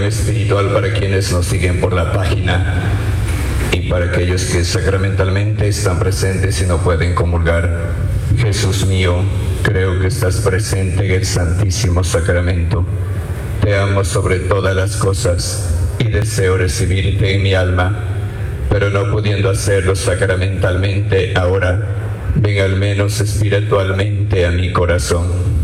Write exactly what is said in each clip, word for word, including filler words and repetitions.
espiritual para quienes nos siguen por la página y para aquellos que sacramentalmente están presentes y no pueden comulgar. Jesús mío, creo que estás presente en el Santísimo Sacramento. Te amo sobre todas las cosas y deseo recibirte en mi alma, pero no pudiendo hacerlo sacramentalmente ahora, ven al menos espiritualmente a mi corazón.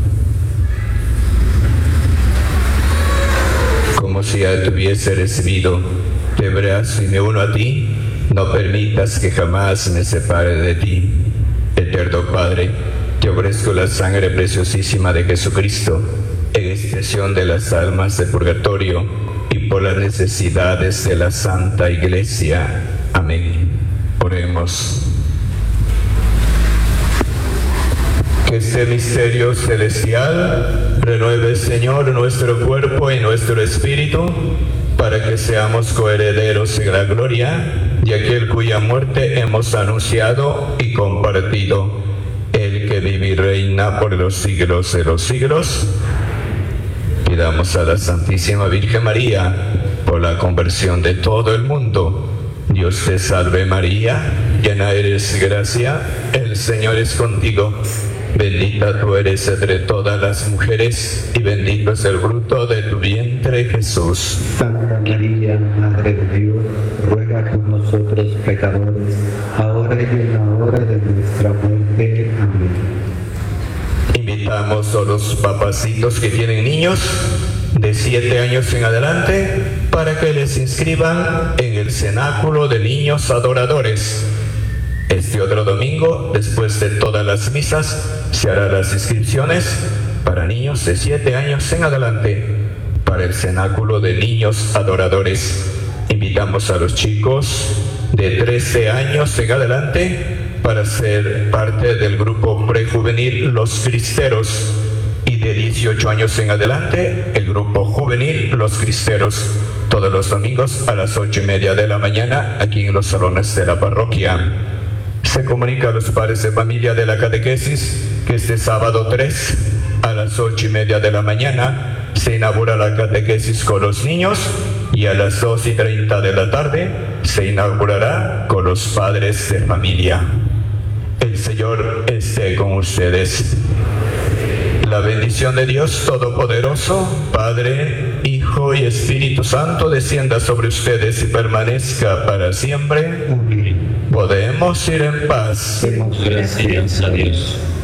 Como si ya te hubiese recibido, te abrazo y me uno a ti, no permitas que jamás me separe de ti. Eterno Padre, te ofrezco la sangre preciosísima de Jesucristo, en expiación de las almas del purgatorio y por las necesidades de la Santa Iglesia. Amén. Oremos. Que este misterio celestial renueve, Señor, nuestro cuerpo y nuestro espíritu, para que seamos coherederos en la gloria de aquel cuya muerte hemos anunciado y compartido, el que vive y reina por los siglos de los siglos. Pidamos a la Santísima Virgen María por la conversión de todo el mundo. Dios te salve María, llena eres de gracia, el Señor es contigo. Bendita tú eres entre todas las mujeres y bendito es el fruto de tu vientre, Jesús. Santa María, Madre de Dios, ruega por nosotros pecadores, ahora y en la hora de nuestra muerte. Amén. Invitamos a los papacitos que tienen niños de siete años en adelante para que les inscriban en el cenáculo de niños adoradores. Este otro domingo, después de todas las misas, se harán las inscripciones para niños de siete años en adelante para el cenáculo de niños adoradores. Invitamos a los chicos de trece años en adelante para ser parte del grupo prejuvenil Los Cristeros, y de dieciocho años en adelante el grupo juvenil Los Cristeros, todos los domingos a las ocho y media de la mañana aquí en los salones de la parroquia. Se comunica a los padres de familia de la catequesis que este sábado tres a las ocho y media de la mañana se inaugura la catequesis con los niños, y a las dos y treinta de la tarde se inaugurará con los padres de familia. El Señor esté con ustedes. La bendición de Dios Todopoderoso, Padre, Hijo y Espíritu Santo, descienda sobre ustedes y permanezca para siempre. Amén. Podemos ir en paz. Demos gracias a Dios.